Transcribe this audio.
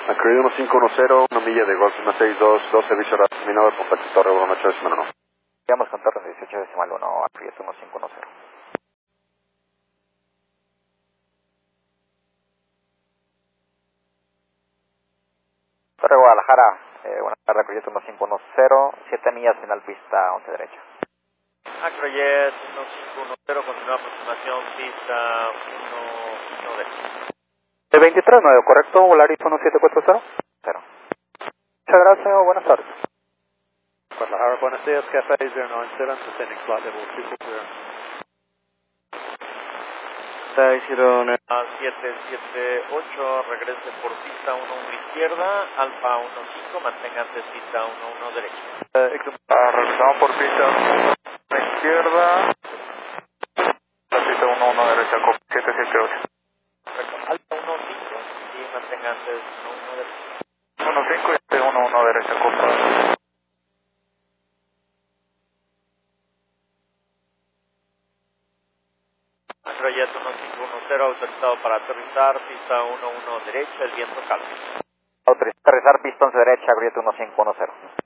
Acredito 1510, 1 milla de Golf 162, servicio terminado por Contacto Torre 18 decimal 1. Llegamos con Torre 18 decimal 1, Acredito 1510. Torre Guadalajara, buenas tardes, Acredito 1510, 7 millas, final pista 11 derecha. Acrojet 1510, continúa aproximación, pista 1 derecha. De 23-9, ¿correcto? Volaris 1740. 0. Muchas gracias, buenas tardes. Guadalajara, buenos días, Café 097, descending flight level 240. 778, regrese por pista 11 izquierda, Alfa 15, manténgase pista 11 derecha. Regresamos por pista izquierda, la pista 11 derecha, con 778. Alfa 15 y manténgase 11 derecha. 15 y 11 derecha, copa. Acrojet 1510, autorizado para aterrizar, pista 11 derecha, el viento calmo. Autorizar pista 11 derecha, Acrojet 1510.